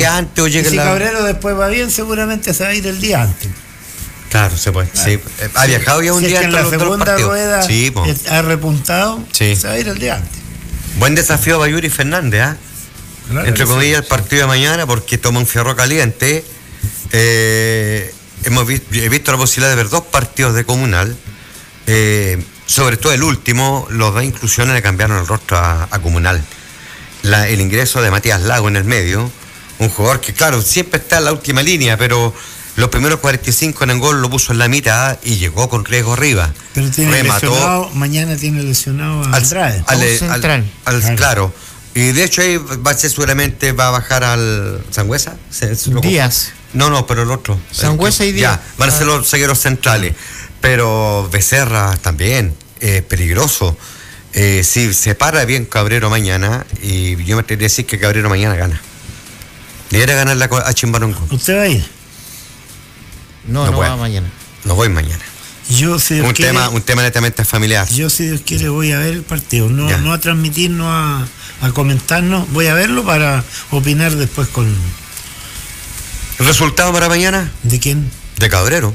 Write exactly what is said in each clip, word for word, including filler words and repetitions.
día antes o llegue y si la... Cabrero después va bien, seguramente se va a ir el día antes. Claro, se puede. Claro. Sí. Ha viajado ya un si día es que en la segunda rueda sí, ha repuntado, sí. se va a ir el día antes. Buen desafío a Bayuri Fernández, ¿ah? ¿eh? Claro, entre comillas, sí, el partido de mañana, porque toma un fierro caliente. Eh, hemos visto, he visto la posibilidad de ver dos partidos de Comunal. Eh, sobre todo el último, los dos inclusiones le cambiaron el rostro a, a Comunal. La, el ingreso de Matías Lago en el medio, un jugador que, claro, siempre está en la última línea, pero los primeros cuarenta y cinco en el gol lo puso en la mitad y llegó con riesgo arriba. Pero tiene Remató, lesionado, mañana tiene lesionado a Andrade. Al, al, central. Al, al, claro. claro. Y de hecho ahí va a ser seguramente va a bajar al Sangüesa. Díaz. No, no, pero el otro. Sangüesa y Díaz. Ya, van a ser los zagueros centrales. Pero Becerra también, eh, peligroso. Eh, si se para bien Cabrero mañana, y yo me atrevería a decir que Cabrero mañana gana. Debería ganar la, a Chimbarongo. ¿Usted va a ir? No, no, no va mañana. No voy mañana. Yo, si Dios un, quiere, tema, un tema netamente familiar. Yo, si Dios quiere, voy a ver el partido. No, no a transmitir, no a, a comentarnos. Voy a verlo para opinar después con... ¿El resultado para mañana? ¿De quién? De Cabrero.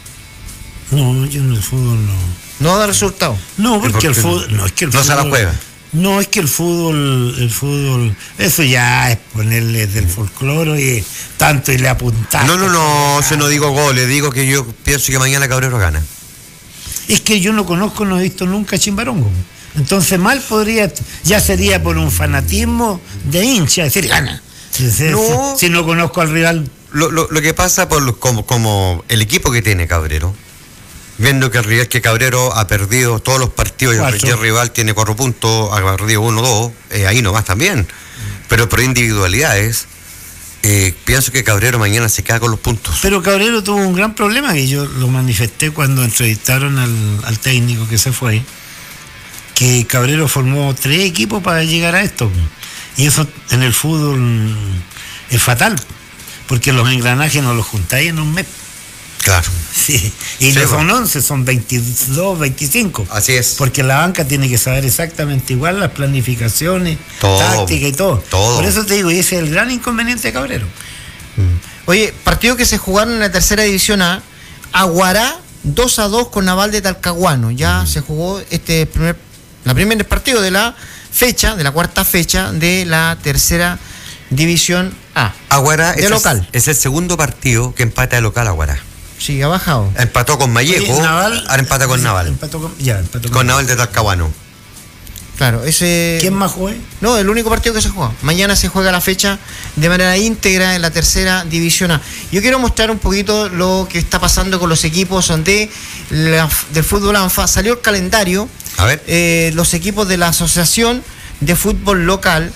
No, yo en el fútbol no. ¿No da resultado? No, porque ¿Por el fútbol... No, es que el no fútbol, se la juega. No, es que el fútbol, el fútbol, eso ya es ponerle del folclore y tanto y le apuntar. No, no, no, se no digo goles, digo que yo pienso que mañana Cabrero gana. Es que yo no conozco, no he visto nunca Chimbarongo. Entonces mal podría, ya sería por un fanatismo de hincha, decir gana. Si, no, si, si no conozco al rival. Lo, lo, lo que pasa por lo, como, como el equipo que tiene Cabrero, viendo que el rival que Cabrero ha perdido todos los partidos y el rival tiene cuatro puntos, ha perdido uno o dos, eh, ahí nomás también. Pero por individualidades, eh, pienso que Cabrero mañana se queda con los puntos. Pero Cabrero tuvo un gran problema que yo lo manifesté cuando entrevistaron al, al técnico que se fue, que Cabrero formó tres equipos para llegar a esto. Y eso en el fútbol es fatal, porque los engranajes no los juntáis en un mes. Claro. Sí. Y sí, no son once, son veintidós, veinticinco. Así es. Porque la banca tiene que saber exactamente igual las planificaciones, todo, táctica y todo. todo. Por eso te digo, y ese es el gran inconveniente de Cabrero. Mm. Oye, partido que se jugaron en la tercera división A, Aguará dos a dos con Naval de Talcahuano. Ya mm. se jugó este primer, la primer partido de la fecha, de la cuarta fecha de la tercera división A. Aguará de es, local. Es el segundo partido que empata de local Aguará. Sí, ha bajado. Empató con Malleco, Oye, Naval, ahora empata con Naval. Empató con, ya, empató con, con Naval de Talcahuano. Claro, ese... ¿Quién más juega? No, el único partido que se juega. Mañana se juega la fecha de manera íntegra en la tercera división A. Yo quiero mostrar un poquito lo que está pasando con los equipos de la, del fútbol ANFA. Salió el calendario. A ver. Eh, los equipos de la Asociación de Fútbol Local.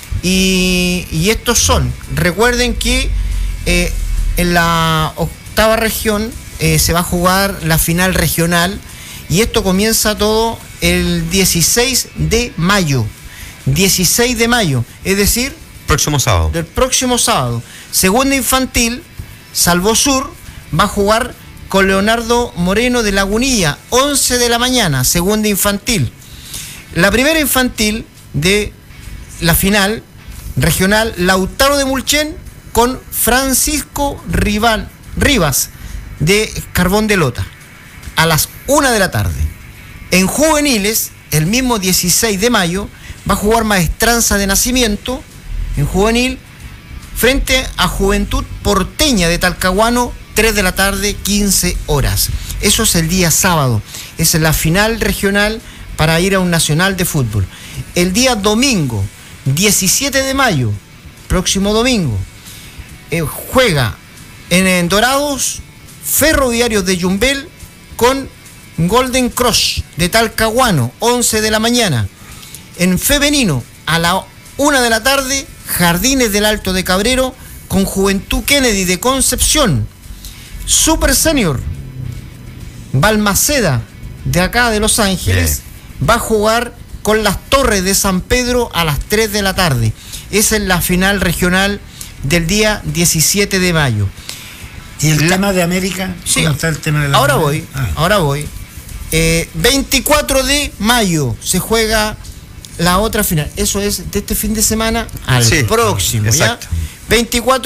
Y, y estos son, recuerden que eh, en la octava región eh, se va a jugar la final regional y esto comienza todo el dieciséis de mayo, dieciséis de mayo, es decir, próximo sábado. Del próximo sábado. Segunda infantil, Salvo Sur va a jugar con Leonardo Moreno de Lagunilla, once de la mañana, segunda infantil. La primera infantil de la final regional, Lautaro de Mulchen con Francisco Rival, Rivas de Carbón de Lota a las una de la tarde. En juveniles, el mismo dieciséis de mayo, va a jugar Maestranza de Nacimiento en juvenil frente a Juventud Porteña de Talcahuano, tres de la tarde, quince horas. Eso es el día sábado, es la final regional para ir a un nacional de fútbol. El día domingo, diecisiete de mayo, próximo domingo, eh, juega en, en Dorados Ferroviarios de Yumbel con Golden Cross de Talcahuano, once de la mañana. En femenino, a la una de la tarde, Jardines del Alto de Cabrero con Juventud Kennedy de Concepción. Super Senior, Balmaceda de acá de Los Ángeles, yeah. va a jugar con las Torres de San Pedro a las tres de la tarde. Esa es la final regional del día diecisiete de mayo. ¿Y el la, tema de América? Sí, ¿Cómo está el tema de la ahora América? voy, ah. ahora voy. Eh, veinticuatro de mayo se juega la otra final. Eso es de este fin de semana al sí, próximo. exacto. ¿Ya? veinticuatro